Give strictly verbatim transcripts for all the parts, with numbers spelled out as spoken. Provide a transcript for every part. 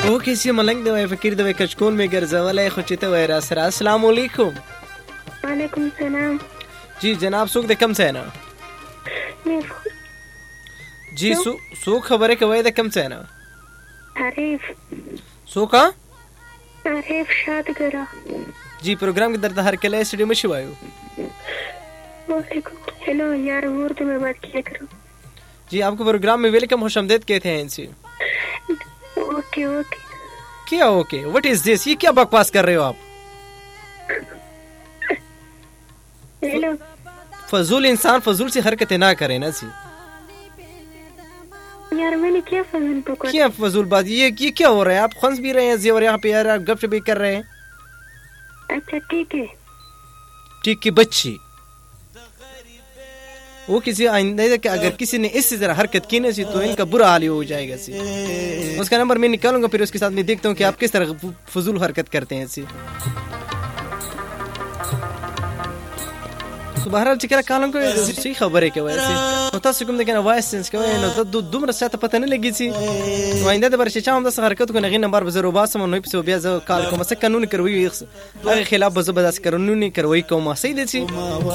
او کسی ملنګ دی وای فکر دی کچکول می ګرځولای خو چې ته وای را سره. السلام علیکم. وعلیکم السلام. جی جناب څوک د کم ځای نه؟ جی څوک خبره کوي د کم ځای نه؟ عارف. څوک؟ عارف شادګرا. جی प्रोग्राम के दर्द हर कले स्टडी में शिवायो. हेलो यार उर्दू में बात किया करो. जी आपको प्रोग्राम में वेलकम खुशामदीद कहते हैं इनसे. Okay okay. क्या ओके? What is this? ये क्या बकवास कर रहे हो आप? हेलो. फजूल इंसान फजूल सी हरकतें ना करे ना सी. यार मैंने क्या फजूल बकवास? क्या फजूल बात? ये ये क्या हो रहा है? आप खंस भी रहे हैं जी और यहाँ पे यार आप गपशप भी कर रहे हैं. अच्छा ठीक है. ठीक की बच्ची वो किसी आइंदा कि अगर किसी ने इस तरह हरकत की ना सी तो इनका बुरा हाल हो जाएगा सी. उसका नंबर मैं निकालूंगा फिर उसके साथ मैं देखता हूँ कि आप किस तरह फजूल हरकत करते हैं सी. तो बहरहाल چې کله کالم کوي څه خبرې کوي سي نو تاسو کوم دغه وایس سنس کوي نو د دومره ساته پته نه لګی سي نو آینده د برشي چا هم د حرکت کو نه غي نمبر به زیرو باسم نو په بیا زه کال کوم څه قانون کوي هغه خلاف به زبردست قانوني کوي کوم صحیح دي سي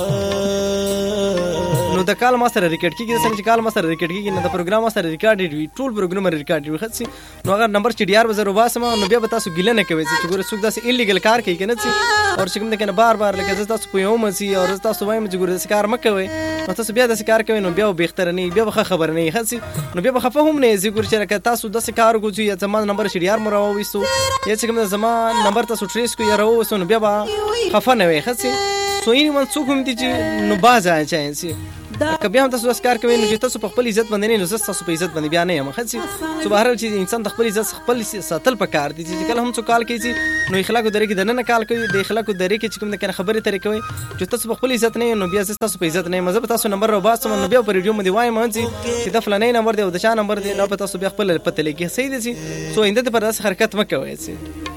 نو د کال ماستر ریکارډ کیږي د سن کال ماستر ریکارډ کیږي نه د پروګرام ماستر ریکارډ وی ټول پروګرام ریکارډ وي خاصي نو هغه نمبر چې ډی آر به زیرو باسم نو بیا به تاسو ګیله نه کوي چې ګوره څوک داسې انلیګل کار کوي کنه سي او چې کوم دغه بار بار لکه تاسو په یوم سي او تاسو وایم چې ګوره کار مکوي نو تاسو بیا د کار کوي نو بیا به اختر نه بیا به خبر نه خاصي نو بیا به خفه هم نه زیګور چې تاسو د کار کوی یا زمان نمبر شډی آر مرو وېسو یا چې کوم زمان نمبر تاسو ټریس کو یا راو وسو نو بیا به خفه نه وي خاصي سو یې من څوک هم دي چې نو باز اچای سي کبه هم تاسو اسکار کوي نو چې تاسو په خپل عزت باندې نه نو تاسو په عزت باندې بیا نه یم خاصي سو بهر چې انسان د خپل عزت خپل ساتل پکار دي چې کله هم څو کال کوي نو اخلاق درې کې د نه کال کوي د اخلاق درې کې چې کوم د خبرې طریقې کوي چې تاسو په خپل عزت نه نو بیا تاسو په عزت نه مزه تاسو نمبر رو باسم نو بیا په ریډیو باندې وایم چې د فلانې نمبر دی او د چا نمبر دی نو په تاسو بیا خپل پته لګي صحیح دي سو انده پر داس حرکت مکوي سي.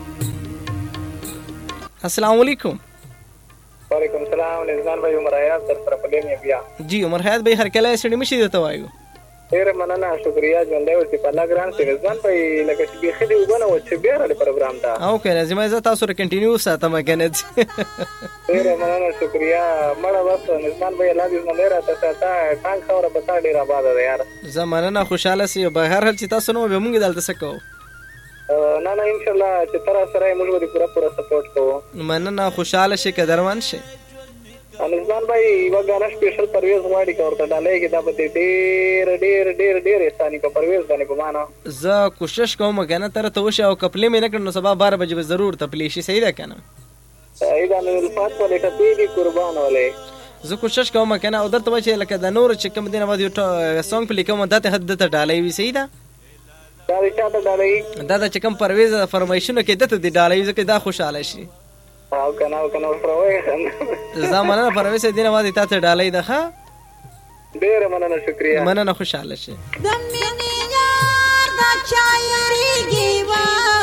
السلام علیکم. وعلیکم السلام. نظام بھائی عمر حیات در طرف لے میں بیا. جی عمر حیات بھائی هر کله سړي مشي دیته وایو. ډیر مننه شکریا ژوندۍ اوسې په الله ګران سي نظام بھائی لکه چې بيخي دی وګنه و چې بیا را پروګرام دا. او کنه زما زه تاسو را کنټینیو ساتم کنه. ډیر مننه شکریا مړه واسه نظام بھائی الله دې زموږ را ته تا ټانک خبره پتا ډیر آباد ده یار. زمانه خوشاله سي به هر حال چې تاسو نو به مونږ دلته سکو. نه نه ان شاء الله چې تر سره موږ به پورا پورا سپورټ کوو. مننه خوشاله شي قدرمن شي. نظام بھائی وګانا سپیشل پرویز غواړي کورته ډالې کې دا به ډېر ډېر ډېر ډېر استانی په پرویز باندې ګمانه زه کوشش کوم کنه تر ته وشه او کپلې مې نه کړنو سبا بارہ بجې به ضرور تپلی شي صحیح ده کنه صحیح ده نو الفات ولې کته دي قربان ولې زه کوشش کوم کنه او درته وشه لکه د نور چې کوم دینه ودی سونګ په لیکم دته حد ته ډالې وي صحیح ده دا چې ته ډالې دا چې کوم پرویز فرمایشونه کې دته دی ډالې ځکه دا خوشاله شي او کنه او کنه پروي زمانه پروي دینه وادي تاسو ډالۍ ده ښه ډېر مننه شکریا مننه خوشاله شي. د مینې یار دا چایریږي وا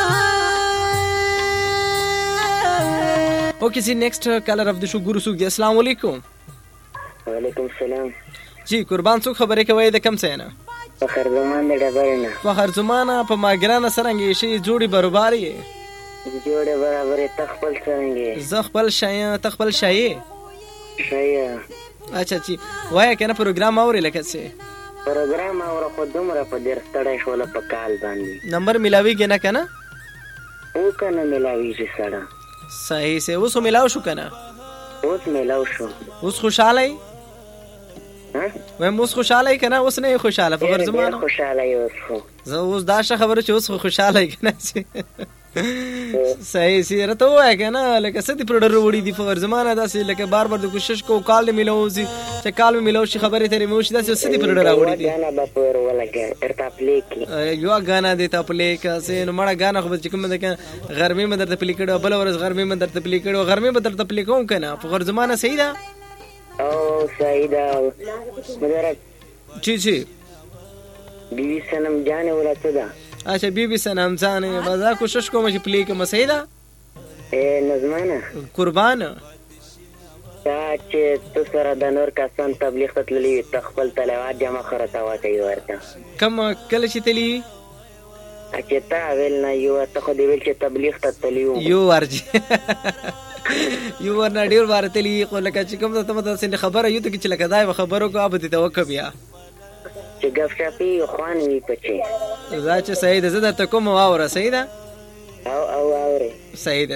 اوکے جی نیکسٹ کالر اف د شو ګورو سوق دی. السلام علیکم. وعلیکم السلام. جی قربان څوک خبرې کوي د کم څه نه؟ فخر زمان د ډبرینه. فخر زمانه په ماګرانه سرنګي شي جوړي برابرۍ جوړه برابرې تخپل څنګه زه خپل شای تخپل شای شای اچھا جی وای کنه پروګرام اوري لکه څه پروګرام اور خو دومره په ډیر ستړی شول په کال باندې نمبر ملاويږي نه کنه او کنه ملاويږي سره صحیح سے اوس ملاو شو کنه اوس ملاو شو اوس خوشاله ها وای اوس خوشاله کنه اوس نه خوشاله په زمانه خوشاله اوس خو زه اوس دا خبره چې اوس خوشاله کنه صحیح سی رته وای کنه لکه سدي پروډر وړي دی په زمانه داسې لکه بار بار د کوشش کو کال ملو سي چې کال ملو شي خبره ترې مو شي داسې سدي پروډر وړي دی غانا به پر ولګه ارتا پلیک یو غانا دی ته پلیک سه نو مړه غانا خو چې کوم ده غرمه مدر ته پلیکړو بل ورځ غرمه مدر ته پلیکړو غرمه مدر ته پلیکوم کنه په زمانه صحیح ده او صحیح ده مدر جی جی بیبي سنم جان ولته ده اچھا بی بی سنم جانه بازا کوشش کوم چې پلی کوم صحیح ده اے نظمانه قربان دا چې تو سره د نور کسان تبلیغ تللی تخپل تلاوت جمع خرڅه واچي ورته کم کله چې تلی چې تا ویل نه یو ته خو دې ویل چې تبلیغ ته تللی وم یو ورجی یو ورنه ډېر واره تلي خو لکه چې کوم ته مته څنګه خبره یو ته چې لکه دا خبرو کو ابد ته وکړ بیا چې ګپ شپي خوان وي پچې دا چې صحیح ده زه درته کوم واوره صحیح ده او او اورې صحیح ده